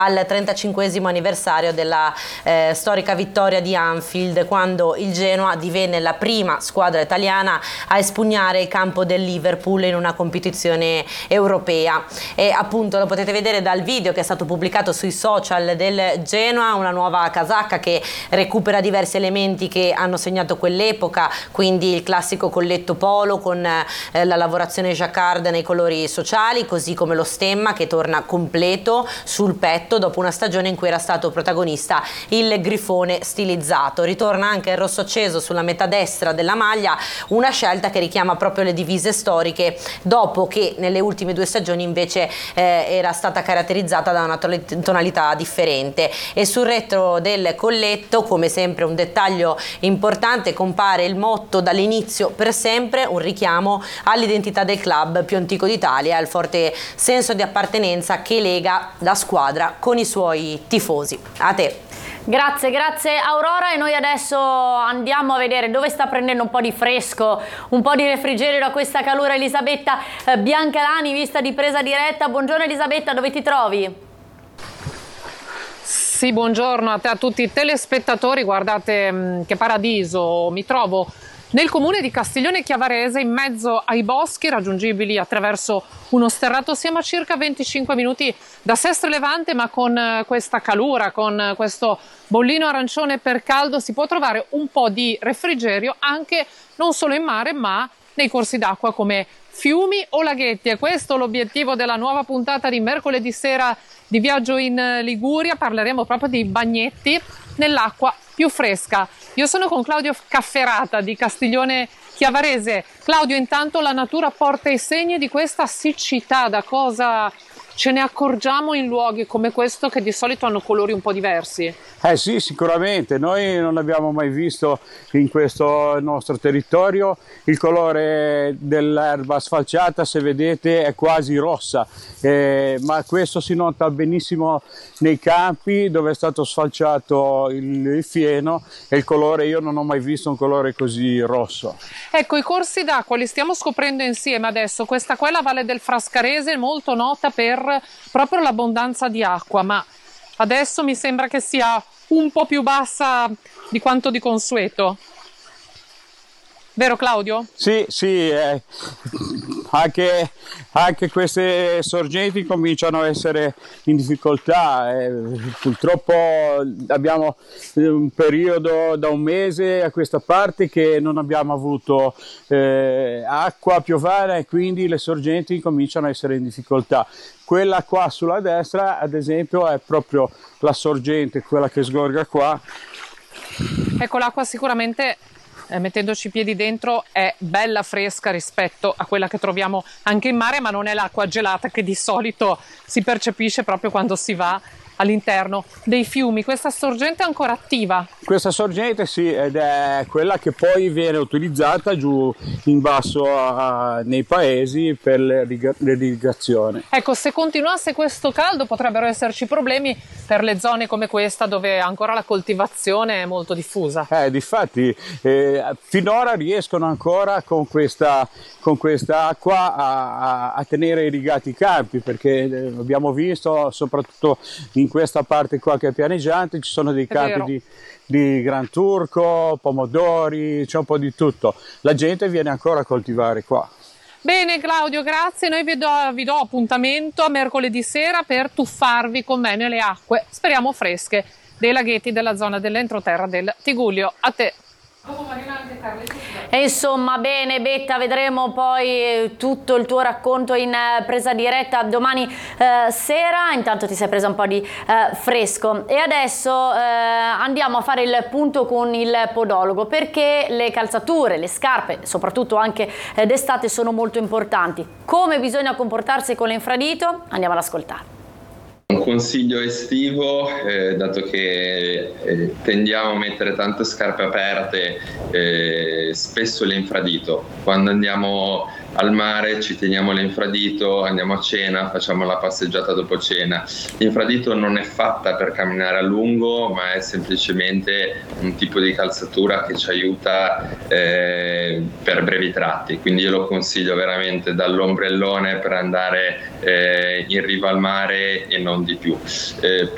al 35esimo anniversario della storica vittoria di Anfield, quando il Genoa divenne la prima squadra italiana a espugnare il campo del Liverpool in una competizione europea. E appunto lo potete vedere dal video che è stato pubblicato sui social del Genoa, una nuova casacca che recupera diversi elementi che hanno segnato quell'epoca, quindi il classico colletto polo con la lavorazione jacquard nei colori sociali, così come lo stemma che torna completo sul petto dopo una stagione in cui era stato protagonista il grifone stilizzato. Ritorna anche il rosso acceso sulla metà destra della maglia, una scelta che richiama proprio le divise storiche, dopo che nelle ultime 2 stagioni invece era stata caratterizzata da una tonalità differente. E sul retro del colletto, come sempre un dettaglio importante, compare il motto "dall'inizio per sempre", un richiamo all'identità del club più antico d'Italia, al forte senso di appartenenza che lega la squadra con i suoi tifosi. A te. Grazie Aurora, e noi adesso andiamo a vedere dove sta prendendo un po' di fresco, un po' di refrigerio da questa calura Elisabetta Biancalani, vista di Presa Diretta. Buongiorno Elisabetta, dove ti trovi? Sì, buongiorno a te, a tutti i telespettatori. Guardate che paradiso, mi trovo nel comune di Castiglione Chiavarese, in mezzo ai boschi, raggiungibili attraverso uno sterrato. Siamo a circa 25 minuti da Sestri Levante, ma con questa calura, con questo bollino arancione per caldo, si può trovare un po' di refrigerio anche non solo in mare, ma nei corsi d'acqua come fiumi o laghetti. E questo è l'obiettivo della nuova puntata di mercoledì sera di Viaggio in Liguria. Parleremo proprio di bagnetti nell'acqua più fresca. Io sono con Claudio Cafferata di Castiglione Chiavarese. Claudio, intanto la natura porta i segni di questa siccità. Da cosa ce ne accorgiamo in luoghi come questo, che di solito hanno colori un po' diversi? Sì, sicuramente. Noi non abbiamo mai visto in questo nostro territorio il colore dell'erba sfalciata, se vedete è quasi rossa, ma questo si nota benissimo nei campi dove è stato sfalciato il fieno, e il colore, io non ho mai visto un colore così rosso. Ecco, i corsi d'acqua li stiamo scoprendo insieme adesso. Questa qua è la Valle del Frascarese, molto nota per proprio l'abbondanza di acqua, ma adesso mi sembra che sia un po' più bassa di quanto di consueto. Vero Claudio? Sì, anche queste sorgenti cominciano a essere in difficoltà. Purtroppo abbiamo un periodo da un mese a questa parte che non abbiamo avuto acqua piovana, e quindi le sorgenti cominciano a essere in difficoltà. Quella qua sulla destra, ad esempio, è proprio la sorgente, quella che sgorga qua. Ecco, l'acqua sicuramente, mettendoci i piedi dentro, è bella fresca rispetto a quella che troviamo anche in mare, ma non è l'acqua gelata che di solito si percepisce proprio quando si va all'interno dei fiumi. Questa sorgente è ancora attiva? Questa sorgente sì, ed è quella che poi viene utilizzata giù in basso nei paesi per l'irrigazione. Ecco, se continuasse questo caldo potrebbero esserci problemi per le zone come questa, dove ancora la coltivazione è molto diffusa. Difatti finora riescono ancora con questa acqua a tenere irrigati i campi, perché abbiamo visto soprattutto in questa parte qua che è pianeggiante ci sono dei campi di Gran Turco, pomodori, c'è un po' di tutto. La gente viene ancora a coltivare qua. Bene Claudio, grazie. Noi vi do appuntamento a mercoledì sera per tuffarvi con me nelle acque, speriamo fresche, dei laghetti della zona dell'entroterra del Tigullio. A te. E insomma, bene Betta, vedremo poi tutto il tuo racconto in Presa Diretta domani sera. Intanto ti sei presa un po' di fresco, e adesso andiamo a fare il punto con il podologo, perché le calzature, le scarpe, soprattutto anche d'estate, sono molto importanti. Come bisogna comportarsi con l'infradito? Andiamo ad ascoltare. Un consiglio estivo, dato che tendiamo a mettere tante scarpe aperte, spesso l'infradito. Quando andiamo al mare ci teniamo l'infradito, andiamo a cena, facciamo la passeggiata dopo cena. L'infradito non è fatta per camminare a lungo, ma è semplicemente un tipo di calzatura che ci aiuta per brevi tratti. Quindi io lo consiglio veramente dall'ombrellone per andare in riva al mare e non di più.